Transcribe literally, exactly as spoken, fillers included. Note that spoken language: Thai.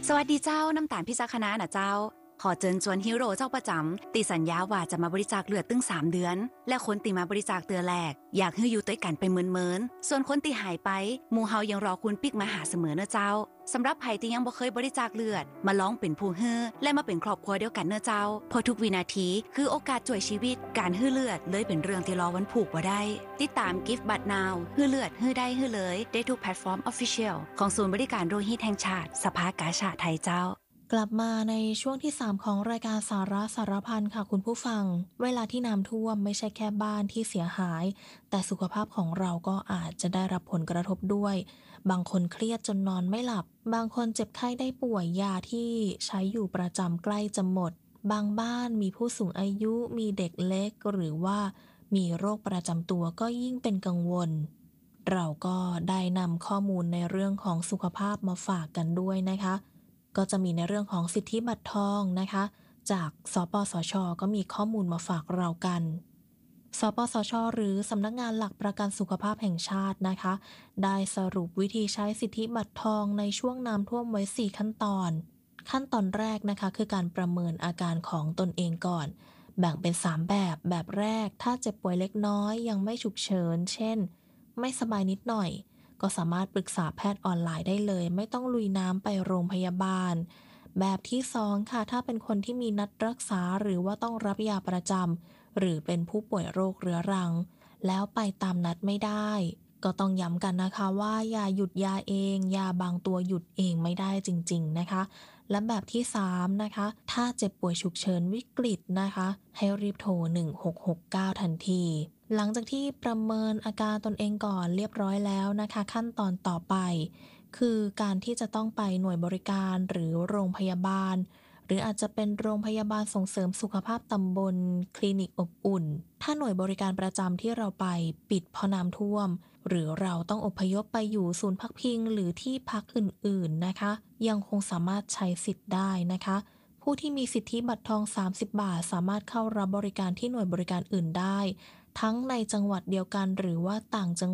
สวัสดีเจ้าน้ำตาลพิจักคณะนะเจ้าขอเจิญชวนฮีโร่เจ้าประจำตีสัญญาว่าจะมาบริจาคเลือดตึงสามเดือนและคนตีมาบริจาคเตือแรกอยากให้อยู่ด้วยกันไปเมินๆส่วนคนตีหายไปหมู่เฮายังรอคุณปิกมาหาเสมอเนอะเจ้าสำหรับไผที่ยังบ่เคยบริจาคเลือดมาลองเป็นผู้ฮื้อและมาเป็นครอบครัวเดียวกันเนอะเจ้าเพราะทุกวินาทีคือโอกาสช่วยชีวิตการฮื้อเลือดเลยเป็นเรื่องที่รอวันผูกบ่ได้ติดตาม Give But Now ฮื้อเลือดฮื้อได้ฮื้อเลยได้ทุกแพลตฟอร์ม Official ของศูนย์บริการโลหิตแห่งชาติสภากาชาดไทยเจ้ากลับมาในช่วงที่สามของรายการสาระสารพันค่ะคุณผู้ฟังเวลาที่น้ำท่วมไม่ใช่แค่บ้านที่เสียหายแต่สุขภาพของเราก็อาจจะได้รับผลกระทบด้วยบางคนเครียดจนนอนไม่หลับบางคนเจ็บไข้ได้ป่วยยาที่ใช้อยู่ประจำใกล้จะหมดบางบ้านมีผู้สูงอายุมีเด็กเล็กหรือว่ามีโรคประจำตัวก็ยิ่งเป็นกังวลเราก็ได้นำข้อมูลในเรื่องของสุขภาพมาฝากกันด้วยนะคะก็จะมีในเรื่องของสิทธิบัตรทองนะคะจากสปสช.ก็มีข้อมูลมาฝากเรากันสปสช.หรือสำนักงานหลักประกันสุขภาพแห่งชาตินะคะได้สรุปวิธีใช้สิทธิบัตรทองในช่วงน้ำท่วมไว้สี่ขั้นตอนขั้นตอนแรกนะคะคือการประเมินอาการของตนเองก่อนแบ่งเป็นสามแบบแบบแรกถ้าเจ็บป่วยเล็กน้อยยังไม่ฉุกเฉินเช่นไม่สบายนิดหน่อยก็สามารถปรึกษาแพทย์ออนไลน์ได้เลยไม่ต้องลุยน้ำไปโรงพยาบาลแบบที่สองค่ะถ้าเป็นคนที่มีนัดรักษาหรือว่าต้องรับยาประจำหรือเป็นผู้ป่วยโรคเรื้อรังแล้วไปตามนัดไม่ได้ก็ต้องย้ำกันนะคะว่าอย่าหยุดยาเองยาบางตัวหยุดเองไม่ได้จริงๆนะคะและแบบที่สามนะคะถ้าเจ็บป่วยฉุกเฉินวิกฤตนะคะให้รีบโทรหนึ่งหกหกเก้าทันทีหลังจากที่ประเมินอาการตนเองก่อนเรียบร้อยแล้วนะคะขั้นตอนต่อไปคือการที่จะต้องไปหน่วยบริการหรือโรงพยาบาลหรืออาจจะเป็นโรงพยาบาลส่งเสริมสุขภาพตำบลคลินิกอบอุ่นถ้าหน่วยบริการประจำที่เราไปปิดเพราะน้ำท่วมหรือเราต้องอพยพไปอยู่ศูนย์พักพิงหรือที่พักอื่นๆนะคะยังคงสามารถใช้สิทธิ์ได้นะคะผู้ที่มีสิทธิบัตรทองสามสิบบาทสามารถเข้ารับบริการที่หน่วยบริการอื่นได้ทั้งในจังหวัดเดียวกันหรือว่าต่างจัง